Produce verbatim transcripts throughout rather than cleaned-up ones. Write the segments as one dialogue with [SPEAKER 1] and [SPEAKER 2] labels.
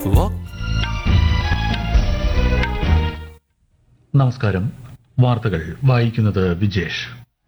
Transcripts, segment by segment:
[SPEAKER 1] നമസ്കാരം. വാർത്തകൾ വായിക്കുന്നത് വിജേഷ്.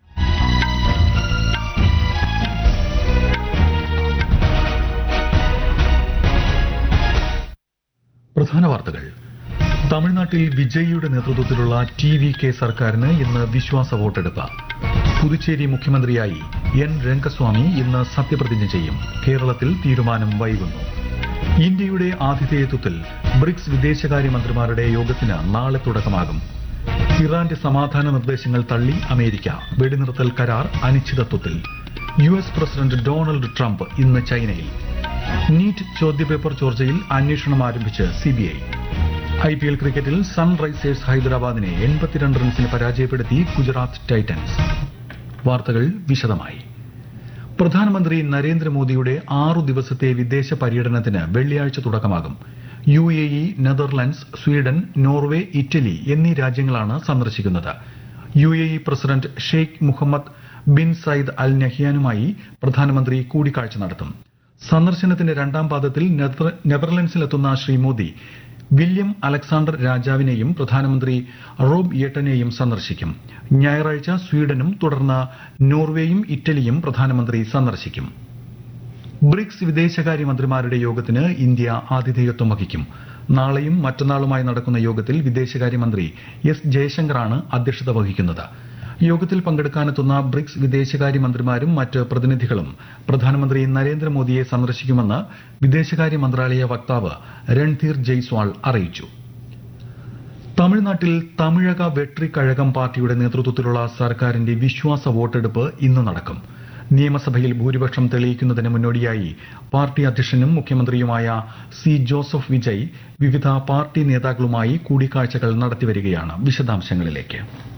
[SPEAKER 1] പ്രധാന വാർത്തകൾ. തമിഴ്നാട്ടിൽ വിജയിയുടെ നേതൃത്വത്തിലുള്ള ടി വി കെ സർക്കാരിന് ഇന്ന് വിശ്വാസ വോട്ടെടുപ്പ്. പുതുച്ചേരി മുഖ്യമന്ത്രിയായി എൻ രംഗസ്വാമി ഇന്ന് സത്യപ്രതിജ്ഞ ചെയ്യും. കേരളത്തിൽ തീരുമാനം വൈകുന്നു. ഇന്ത്യയുടെ ആതിഥേയത്വത്തിൽ ബ്രിക്സ് വിദേശകാര്യമന്ത്രിമാരുടെ യോഗത്തിന് നാളെ തുടക്കമാകും. ഇറാന്റെ സമാധാന നിർദ്ദേശങ്ങൾ തള്ളി അമേരിക്ക. വെടിനിർത്തൽ കരാർ അനിശ്ചിതത്വത്തിൽ. U S president Donald Trump ഇന്ന് ചൈനയിൽ. നീറ്റ് ചോദ്യപേപ്പർ ചോർച്ചയിൽ അന്വേഷണം ആരംഭിച്ച് സിബിഐ. ഐ പി എൽ ക്രിക്കറ്റിൽ സൺറൈസേഴ്സ് ഹൈദരാബാദിനെ എൺപത്തിരണ്ട് റൺസിന് പരാജയപ്പെടുത്തി ഗുജറാത്ത് ടൈറ്റൻസ്. വാർത്തകൾ വിശദമായി. പ്രധാനമന്ത്രി നരേന്ദ്രമോദിയുടെ ആറു ദിവസത്തെ വിദേശ പര്യടനത്തിന് വെള്ളിയാഴ്ച തുടക്കമാകും. U A E, Netherlands, Sweden, Norway, Italy എന്നീ രാജ്യങ്ങളാണ് സന്ദർശിക്കുന്നത്. U A E president Sheikh Muhammad bin Sayyid അൽ നഹ്യാനുമായി പ്രധാനമന്ത്രി കൂടിക്കാഴ്ച നടത്തും. സന്ദർശനത്തിന്റെ രണ്ടാം പാദത്തിൽ നെതർലൻഡ്സിലെത്തുന്ന ശ്രീ മോദി വില്യം അലക്സാണ്ടർ രാജാവിനെയും പ്രധാനമന്ത്രി റോബ് യെട്ടനെയും സന്ദർശിക്കും. ഞായറാഴ്ച സ്വീഡനും തുടർന്ന് നോർവേയും ഇറ്റലിയും പ്രധാനമന്ത്രി സന്ദർശിക്കും. ബ്രിക്സ് വിദേശകാര്യമന്ത്രിമാരുടെ യോഗത്തിന് ഇന്ത്യ ആതിഥേയത്വം വഹിക്കും. നാളെയും മറ്റന്നാളുമായി നടക്കുന്ന യോഗത്തിൽ വിദേശകാര്യമന്ത്രി എസ് ജയശങ്കറാണ് അധ്യക്ഷത വഹിക്കുന്നത്. യോഗത്തിൽ പങ്കെടുക്കാനെത്തുന്ന ബ്രിക്സ് വിദേശകാര്യമന്ത്രിമാരും മറ്റ് പ്രതിനിധികളും പ്രധാനമന്ത്രി നരേന്ദ്രമോദിയെ സന്ദർശിക്കുമെന്ന് വിദേശകാര്യ മന്ത്രാലയ വക്താവ് രൺധീർ ജയ്സ്വാൾ അറിയിച്ചു. തമിഴ്നാട്ടിൽ തമിഴക വെട്രിക്കഴകം പാർട്ടിയുടെ നേതൃത്വത്തിലുള്ള സർക്കാരിന്റെ വിശ്വാസ വോട്ടെടുപ്പ് ഇന്ന് നടക്കും. നിയമസഭയിൽ ഭൂരിപക്ഷം തെളിയിക്കുന്നതിന് മുന്നോടിയായി പാർട്ടി അധ്യക്ഷനും മുഖ്യമന്ത്രിയുമായ സി ജോസഫ് വിജയ് വിവിധ പാർട്ടി നേതാക്കളുമായി കൂടിക്കാഴ്ചകൾ നടത്തിവരികയാണ്. വിശദാംശങ്ങളിലേക്ക്.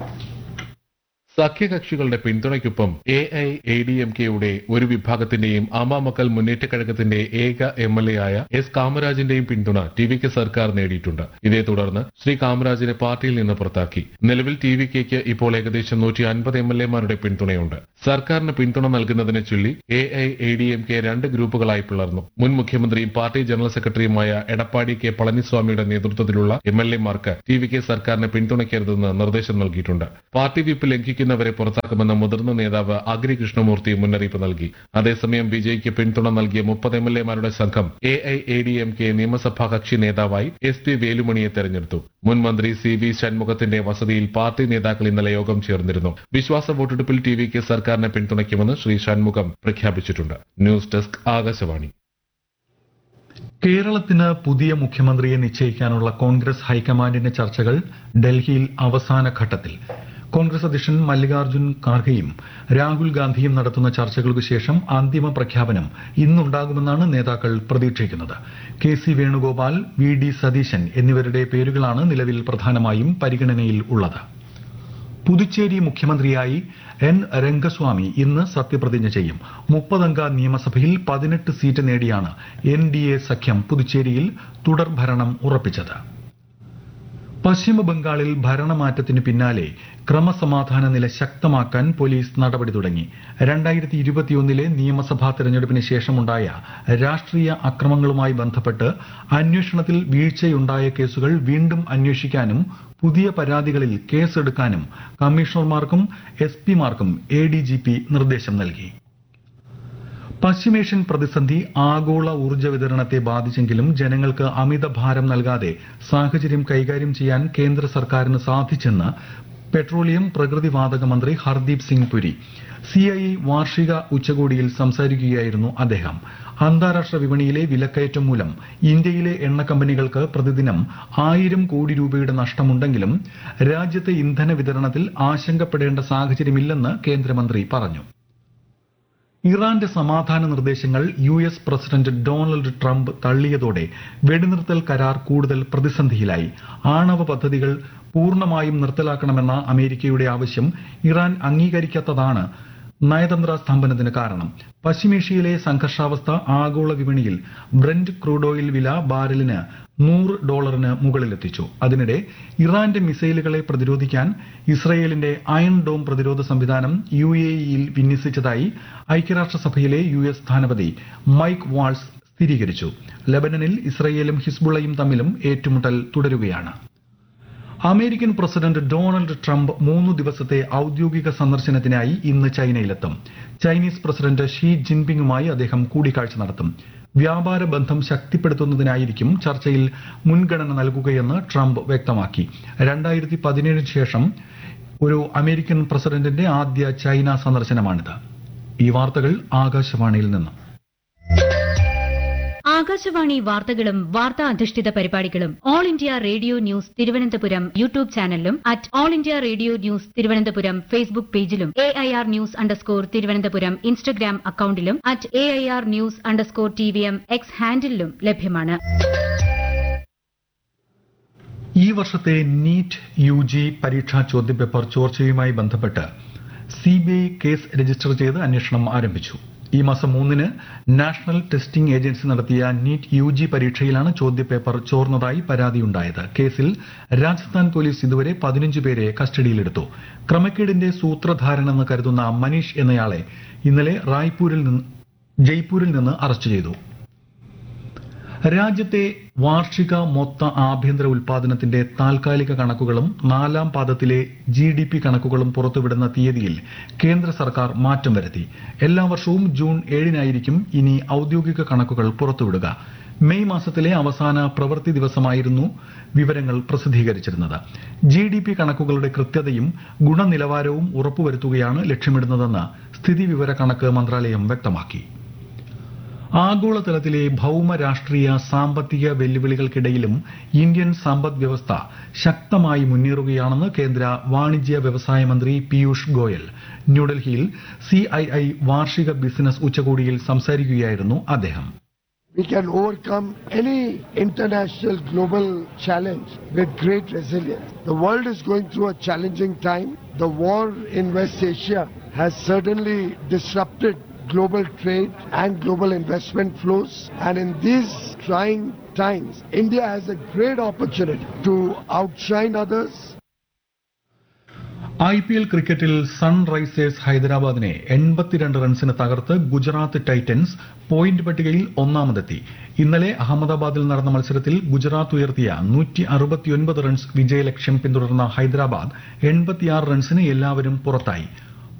[SPEAKER 2] സഖ്യകക്ഷികളുടെ പിന്തുണയ്ക്കൊപ്പം A I A D M കെയുടെ ഒരു വിഭാഗത്തിന്റെയും അമ്മാമക്കൾ മുന്നേറ്റക്കഴകത്തിന്റെ ഏക എം എൽ എ ആയ എസ് കാമരാജിന്റെയും പിന്തുണ ടി വി കെ സർക്കാർ നേടിയിട്ടുണ്ട്. ഇതേ തുടർന്ന് ശ്രീ കാമരാജിനെ പാർട്ടിയിൽ നിന്ന് പുറത്താക്കി. നിലവിൽ ടി വി കെക്ക് ഇപ്പോൾ ഏകദേശം നൂറ്റി അൻപത് എം എൽ എമാരുടെ പിന്തുണയുണ്ട്. സർക്കാരിന് പിന്തുണ നൽകുന്നതിനെ ചൊല്ലി A I A D M K രണ്ട് ഗ്രൂപ്പുകളായി പിളർന്നു. മുൻ മുഖ്യമന്ത്രിയും പാർട്ടി ജനറൽ സെക്രട്ടറിയുമായ എടപ്പാടി കെ പളനിസ്വാമിയുടെ നേതൃത്വത്തിലുള്ള M L എമാർക്ക് T V K സർക്കാരിനെ പിന്തുണയ്ക്കരുതെന്ന് നിർദ്ദേശം നൽകിയിട്ടുണ്ട്. പാർട്ടി വിപ്പ് ലംഘിക്കുന്ന വരെ പുറത്താക്കുമെന്ന് മുതിർന്ന നേതാവ് അഗ്രി കൃഷ്ണമൂർത്തി മുന്നറിയിപ്പ് നൽകി. അതേസമയം വിജയ്ക്ക് പിന്തുണ നൽകിയ മുപ്പത് എം എൽ എമാരുടെ സംഘം A I A D M K നിയമസഭാ കക്ഷി നേതാവായി എസ് പി വേലുമണിയെ തെരഞ്ഞെടുത്തു. മുൻ മന്ത്രി സി വി ഷൺമുഖത്തിന്റെ വസതിയിൽ പാർട്ടി നേതാക്കൾ ഇന്നലെ യോഗം ചേർന്നിരുന്നു. വിശ്വാസ വോട്ടെടുപ്പിൽ ടി വി കെ സർക്കാരിനെ പിന്തുണയ്ക്കുമെന്ന് ശ്രീ ഷൺമുഖം പ്രഖ്യാപിച്ചിട്ടുണ്ട്. News desk Akashvani.
[SPEAKER 1] കേരളത്തിന് പുതിയ മുഖ്യമന്ത്രിയെ നിശ്ചയിക്കാനുള്ള കോൺഗ്രസ് ഹൈക്കമാൻഡിന്റെ ചർച്ചകൾ ഡൽഹിയിൽ അവസാന ഘട്ടത്തിൽ. കോൺഗ്രസ് അധ്യക്ഷൻ മല്ലികാർജ്ജുൻ ഖാർഗെയും രാഹുൽ ഗാന്ധിയും നടത്തുന്ന ചർച്ചകൾക്കു ശേഷം അന്തിമ പ്രഖ്യാപനം ഇന്നുണ്ടാകുമെന്നാണ് നേതാക്കൾ പ്രതീക്ഷിക്കുന്നത്. K C Venugopal, V D Satheesan എന്നിവരുടെ പേരുകളാണ് നിലവിൽ പ്രധാനമായും പരിഗണനയിൽ ഉള്ളത്. പുതുച്ചേരി മുഖ്യമന്ത്രിയായി എൻ രംഗസ്വാമി ഇന്ന് സത്യപ്രതിജ്ഞ ചെയ്യും. മുപ്പതംഗ നിയമസഭയിൽ പതിനെട്ട് സീറ്റ് നേടിയാണ് എൻ ഡി എ സഖ്യം പുതുച്ചേരിയിൽ തുടർഭരണം ഉറപ്പിച്ചത്. പശ്ചിമ ബംഗാളിൽ ഭരണമാറ്റത്തിന് പിന്നാലെ ക്രമസമാധാന നില ശക്തമാക്കാൻ പോലീസ് നടപടി തുടങ്ങി. രണ്ടായിരത്തി ഇരുപത്തിയൊന്നിലെ നിയമസഭാ തെരഞ്ഞെടുപ്പിന് ശേഷമുണ്ടായ രാഷ്ട്രീയ അക്രമങ്ങളുമായി ബന്ധപ്പെട്ട് അന്വേഷണത്തിൽ വീഴ്ചയുണ്ടായ കേസുകൾ വീണ്ടും അന്വേഷിക്കാനും പുതിയ പരാതികളിൽ കേസെടുക്കാനും കമ്മീഷണർമാർക്കും S പിമാർക്കും A D G P നിർദ്ദേശം നൽകി. പശ്ചിമേഷ്യൻ പ്രതിസന്ധി ആഗോള ഊർജ്ജ വിതരണത്തെ ബാധിച്ചെങ്കിലും ജനങ്ങൾക്ക് അമിത ഭാരം നൽകാതെ സാഹചര്യം കൈകാര്യം ചെയ്യാൻ കേന്ദ്ര സർക്കാരിന് സാധിച്ചെന്ന് പെട്രോളിയം പ്രകൃതിവാതക മന്ത്രി Hardeep Singh Puri. C I E വാർഷിക ഉച്ചകോടിയിൽ സംസാരിക്കുകയായിരുന്നു അദ്ദേഹം. അന്താരാഷ്ട്ര വിപണിയിലെ വിലക്കയറ്റം മൂലം ഇന്ത്യയിലെ എണ്ണ കമ്പനികൾക്ക് പ്രതിദിനം ആയിരം കോടി രൂപയുടെ നഷ്ടമുണ്ടെങ്കിലും രാജ്യത്തെ ഇന്ധന വിതരണത്തിൽ ആശങ്കപ്പെടേണ്ട സാഹചര്യമില്ലെന്ന് കേന്ദ്രമന്ത്രി പറഞ്ഞു. ഇറാന്റെ സമാധാന നിർദ്ദേശങ്ങൾ U S president Donald Trump തള്ളിയതോടെ വെടിനിർത്തൽ കരാർ കൂടുതൽ പ്രതിസന്ധിയിലായി. ആണവ പദ്ധതികൾ പൂർണ്ണമായും നിർത്തലാക്കണമെന്ന അമേരിക്കയുടെ ആവശ്യം ഇറാൻ അംഗീകരിക്കാത്തതാണ് നയതന്ത്ര സ്തംഭനത്തിന് കാരണം. പശ്ചിമേഷ്യയിലെ സംഘർഷാവസ്ഥ ആഗോള വിപണിയിൽ ബ്രന്റ് ക്രൂഡ് ഓയിൽ വില ബാരലിന് നൂറ് ഡോളറിന് മുകളിലെത്തിച്ചു. അതിനിടെ ഇറാന്റെ മിസൈലുകളെ പ്രതിരോധിക്കാൻ ഇസ്രയേലിന്റെ അയൺ ഡോം പ്രതിരോധ സംവിധാനം യു എ ഇയിൽ വിന്യസിച്ചതായി ഐക്യരാഷ്ട്രസഭയിലെ യു എസ് സ്ഥാനപതി മൈക്ക് വാൾസ് സ്ഥിരീകരിച്ചു. ലബനനിൽ ഇസ്രയേലും ഹിസ്ബുള്ളയും തമ്മിലും ഏറ്റുമുട്ടൽ തുടരുകയാണ്. അമേരിക്കൻ പ്രസിഡന്റ് ഡൊണാൾഡ് ട്രംപ് മൂന്നു ദിവസത്തെ ഔദ്യോഗിക സന്ദർശനത്തിനായി ഇന്ന് ചൈനയിലെത്തും. ചൈനീസ് പ്രസിഡന്റ് ഷീ ജിൻപിങ്ങുമായി അദ്ദേഹം കൂടിക്കാഴ്ച നടത്തും. വ്യാപാര ബന്ധം ശക്തിപ്പെടുത്തുന്നതിനായിരിക്കും ചർച്ചയിൽ മുൻഗണന നൽകുകയെന്ന് ട്രംപ് വ്യക്തമാക്കി. രണ്ടായിരത്തി പതിനേഴിന് ശേഷം ഒരു അമേരിക്കൻ പ്രസിഡന്റിന്റെ ആദ്യ ചൈന സന്ദർശനമാണിത്. ഈ വാർത്തകൾ ആകാശവാണിയിൽ നിന്ന്.
[SPEAKER 3] ആകാശവാണി വാർത്തകളും വാർത്താ അധിഷ്ഠിത പരിപാടികളും all India radio news Thiruvananthapuram YouTube ചാനലിലും at all India radio news Thiruvananthapuram Facebook പേജിലും A I R news underscore Thiruvananthapuram Instagram അക്കൌണ്ടിലും at A I R news underscore T V M X ഹാൻഡിലും ലഭ്യമാണ്.
[SPEAKER 1] ഈ വർഷത്തെ നീറ്റ് യു ജി പരീക്ഷാ ചോദ്യപേപ്പർ ചോർച്ചയുമായി ബന്ധപ്പെട്ട് സിബിഐ കേസ് രജിസ്റ്റർ ചെയ്ത് അന്വേഷണം ആരംഭിച്ചു. ഈ മാസം മൂന്നിന് നാഷണൽ ടെസ്റ്റിംഗ് ഏജൻസി നടത്തിയ നീറ്റ് യു ജി പരീക്ഷയിലാണ് ചോദ്യപേപ്പർ ചോർന്നതായി പരാതിയുണ്ടായത്. കേസിൽ രാജസ്ഥാൻ പോലീസ് ഇതുവരെ പതിനഞ്ച് പേരെ കസ്റ്റഡിയിലെടുത്തു. ക്രമക്കേടിന്റെ സൂത്രധാരനെന്ന് കരുതുന്ന മനീഷ് എന്നയാളെ ഇന്നലെ റായ്പൂരിൽ നിന്ന് ജയ്പൂരിൽ നിന്ന് അറസ്റ്റ് ചെയ്തു. രാജ്യത്തെ വാർഷിക മൊത്ത ആഭ്യന്തര ഉൽപാദനത്തിന്റെ താൽക്കാലിക കണക്കുകളും നാലാം പാദത്തിലെ ജി ഡി പി കണക്കുകളും പുറത്തുവിടുന്ന തീയതിയിൽ കേന്ദ്ര സർക്കാർ മാറ്റം വരുത്തി. എല്ലാ വർഷവും ജൂൺ ഏഴിനായിരിക്കും ഇനി ഔദ്യോഗിക കണക്കുകൾ പുറത്തുവിടുക. മെയ് മാസത്തിലെ അവസാന പ്രവൃത്തി ദിവസമായിരുന്നു വിവരങ്ങൾ പ്രസിദ്ധീകരിച്ചിരുന്നത്. ജി ഡി പി കണക്കുകളുടെ കൃത്യതയും ഗുണനിലവാരവും ഉറപ്പുവരുത്തുകയാണ് ലക്ഷ്യമിടുന്നതെന്ന് സ്ഥിതിവിവര കണക്ക് മന്ത്രാലയം വ്യക്തമാക്കി. ആഗോളതലത്തിലെ ഭൌമ രാഷ്ട്രീയ സാമ്പത്തിക വെല്ലുവിളികൾക്കിടയിലും ഇന്ത്യൻ സമ്പദ് വ്യവസ്ഥ ശക്തമായി മുന്നേറുകയാണെന്ന് കേന്ദ്ര വാണിജ്യ വ്യവസായ മന്ത്രി പീയൂഷ് ഗോയൽ ന്യൂഡൽഹിയിൽ സിഐഐ വാർഷിക ബിസിനസ് ഉച്ചകോടിയിൽ സംസാരിക്കുകയായിരുന്നു അദ്ദേഹം.
[SPEAKER 4] We can overcome any international global challenge with great resilience. The world is going through a challenging time. The war in West Asia has certainly disrupted global trade and global investment flows, and in these trying times India has a great opportunity to outshine others.
[SPEAKER 1] I P L ക്രിക്കറ്റിൽ Sunrisers ഹൈദരാബാദിനെ എൺപത്തിരണ്ട് റൺസിന് തകർത്ത് Gujarat Titans point പട്ടികയിൽ ഒന്നാമതെത്തി. ഇന്നലെ അഹമ്മദാബാദിൽ നടന്ന മത്സരത്തിൽ ഗുജറാത്ത് ഉയർത്തിയ നൂറ്റി അറുപത്തിയൊൻപത് റൺസ് വിജയലക്ഷ്യം പിന്തുടർന്ന ഹൈദരാബാദ് എൺപത്തിയാറ് റൺസിന് എല്ലാവരും പുറത്തായി.